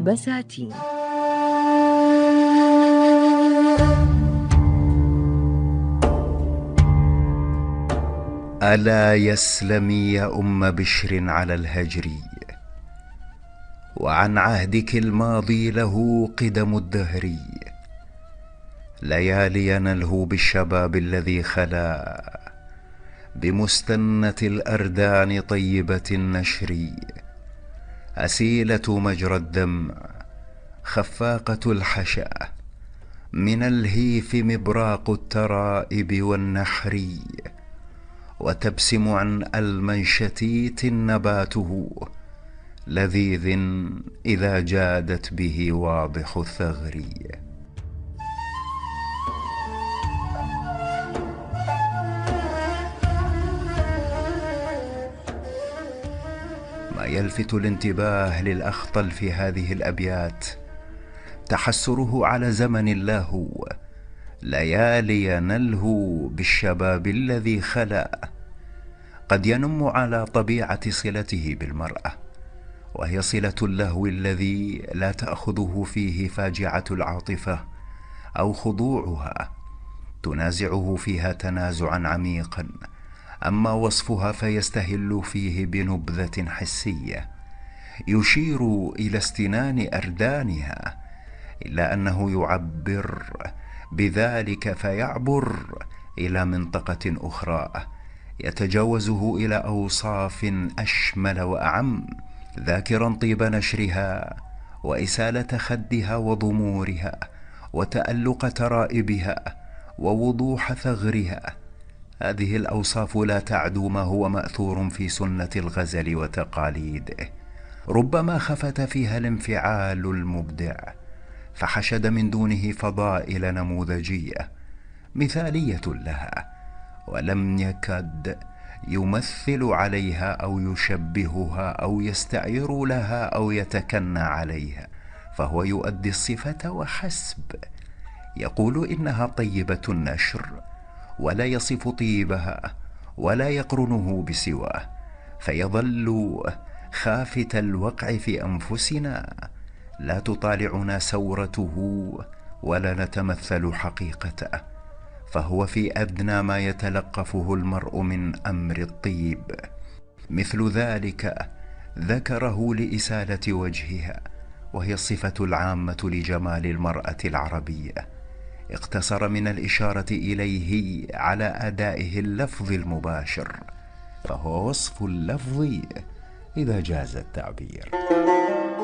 بساتين. ألا يسلمي يا أم بشر على الهجر، وعن عهدك الماضي له قدم الدهر. ليالي نلهو بالشباب الذي خلا بمستنة الأردان طيبة النشر. أسيلة مجرى الدمع خفاقة الحشا، من الهيف مبراق الترائب والنحر. وتبسم عن ألمن شتيت نباته، لذيذ إذا جادت به واضح الثغر. ما يلفت الانتباه للأخطل في هذه الأبيات تحسره على زمن اللهو. ليالي نلهو بالشباب الذي خلا، قد ينم على طبيعة صلته بالمرأة، وهي صلة اللهو الذي لا تأخذه فيه فاجعة العاطفة أو خضوعها، تنازعه فيها تنازعا عميقا. أما وصفها فيستهل فيه بنبذة حسية يشير إلى استنان أردانها، إلا أنه يعبر بذلك فيعبر إلى منطقة أخرى، يتجاوزه إلى أوصاف أشمل وأعم، ذاكرا طيب نشرها وإسالة خدها وضمورها وتألق ترائبها ووضوح ثغرها. هذه الأوصاف لا تعدو ما هو مأثور في سنة الغزل وتقاليده. ربما خفت فيها الانفعال المبدع، فحشد من دونه فضائل نموذجية مثالية لها، ولم يكد يمثل عليها أو يشبهها أو يستعير لها أو يتكنى عليها، فهو يؤدي الصفة وحسب. يقول إنها طيبة النشر ولا يصف طيبها ولا يقرنه بسواه، فيظل خافت الوقع في أنفسنا، لا تطالعنا سورته ولا نتمثل حقيقته، فهو في أدنى ما يتلقفه المرء من أمر الطيب. مثل ذلك ذكره لإسالة وجهها، وهي الصفة العامة لجمال المرأة العربية. اقتصر من الإشارة إليه على أدائه اللفظ المباشر، فهو وصف اللفظ إذا جاز التعبير.